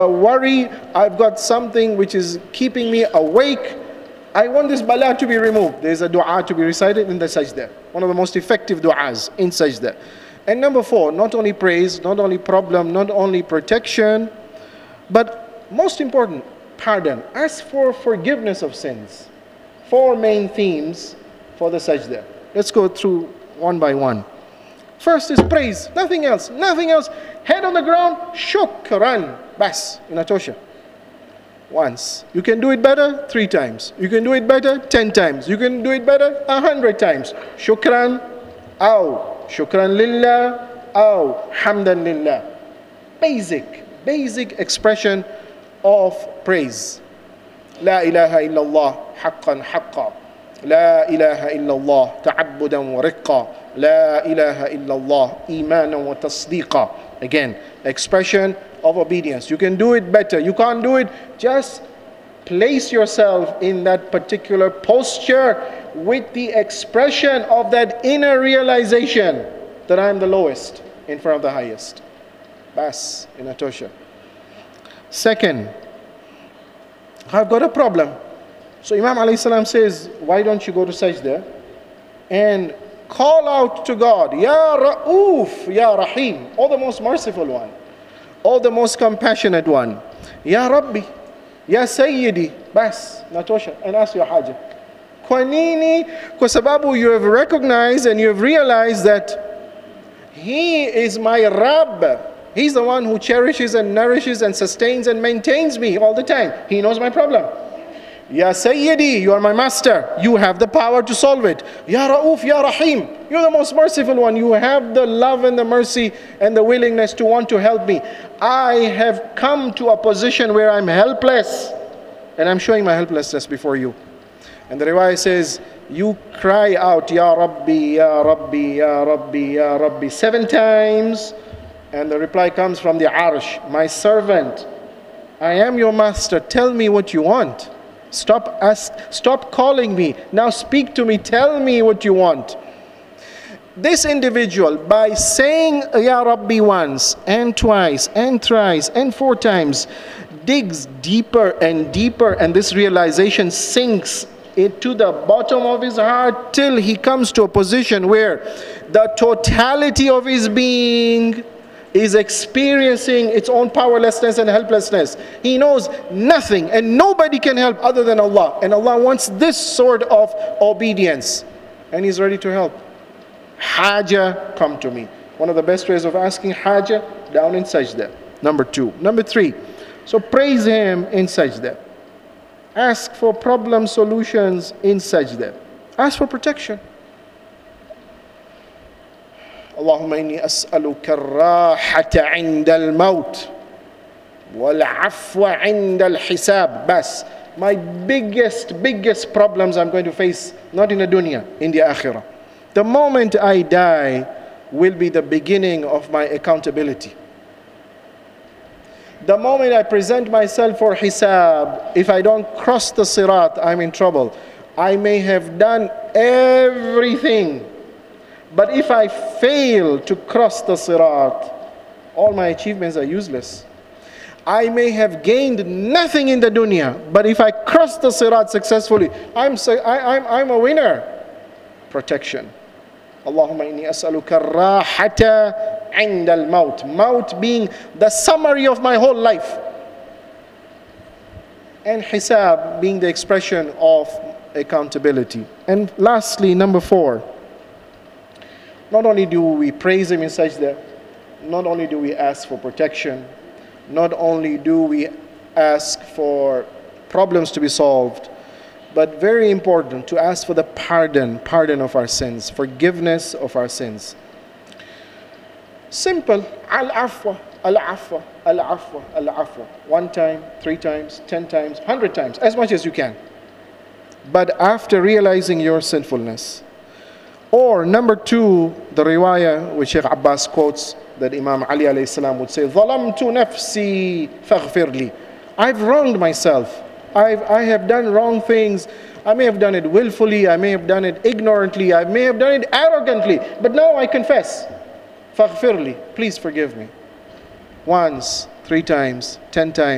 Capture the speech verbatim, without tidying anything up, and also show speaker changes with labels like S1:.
S1: worry, I've got something which is keeping me awake. I want this bala to be removed. There's a dua to be recited in the sajda. One of the most effective du'as in sajda. And number four, not only praise, not only problem, not only protection, but most important, pardon. Ask for forgiveness of sins. Four main themes for the sajda. Let's go through one by one. First is praise, nothing else, nothing else. Head on the ground, shukran, bas, in Atosha. Once. You can do it better, three times. You can do it better, ten times. You can do it better, a hundred times. Shukran, aw, shukran lillah, aw, hamdan lillah. Basic, basic expression of praise. La ilaha illallah, haqqan haqqa. لا إله إلا الله تعبدا ورقا لا إله إلا الله إيمانا وتصديقا. Again, expression of obedience. You can do it better. You can't do it. Just place yourself in that particular posture with the expression of that inner realization that I am the lowest in front of the highest. Bas, in Atosha. Second, I've got a problem. So Imam alayhi salam says, why don't you go to sajda and call out to God, Ya Ra'uf, Ya Rahim, or the most merciful one, or the most compassionate one, Ya Rabbi, Ya Sayyidi, bas, Natosha, and ask your haja. Kwa nini? Kwa sababu you have recognized and you have realized that He is my Rabb. He's the one who cherishes and nourishes and sustains and maintains me all the time. He knows my problem. Ya Sayyidi, you are my master. You have the power to solve it. Ya Ra'uf, Ya Rahim, you're the most merciful one. You have the love and the mercy and the willingness to want to help me. I have come to a position where I'm helpless. And I'm showing my helplessness before you. And the riwayah says, you cry out, Ya Rabbi, Ya Rabbi, Ya Rabbi, Ya Rabbi, seven times. And the reply comes from the Arsh, my servant, I am your master. Tell me what you want. Stop ask, stop calling me. Now speak to me. Tell me what you want. This individual, by saying Ya Rabbi once and twice and thrice and four times, digs deeper and deeper, and this realization sinks into the bottom of his heart till he comes to a position where the totality of his being is experiencing its own powerlessness and helplessness. He knows nothing and nobody can help other than Allah. And Allah wants this sort of obedience. And He's ready to help. Haja, come to me. One of the best ways of asking haja, down in sajda. Number two. Number three. So praise Him in sajda. Ask for problem solutions in sajda. Ask for protection. اللهم إني أسألك الراحة عند الموت والعفو عند الحساب. Bas, my biggest, biggest problems I'm going to face, not in the dunya, in the akhirah. The moment I die will be the beginning of my accountability. The moment I present myself for hisab, if I don't cross the sirat, I'm in trouble. I may have done everything, but if I fail to cross the sirat, all my achievements are useless. I may have gained nothing in the dunya, but if I cross the sirat successfully, I'm, I, I'm, I'm a winner. Protection. Allahumma inni as'aluka ar-rahata 'inda al-maut. Maut being the summary of my whole life. And hisab being the expression of accountability. And lastly, number four. Not only do we praise Him in sajda, not only do we ask for protection, not only do we ask for problems to be solved, but very important, to ask for the pardon, pardon of our sins, forgiveness of our sins. Simple, al-afwa, al-afwa, al-afwa, al-afwa. One time, three times, ten times, hundred times, as much as you can. But after realizing your sinfulness. Or number two, the riwayah which Sheikh Abbas quotes, that Imam Ali alayhi salam would say, ظَلَمْتُ نَفْسِي فَاغْفِرْ لِي. I've wronged myself. I've, I have done wrong things. I may have done it willfully. I may have done it ignorantly. I may have done it arrogantly. But now I confess. فَاغْفِرْ لِي. Please forgive me. Once, three times, ten times.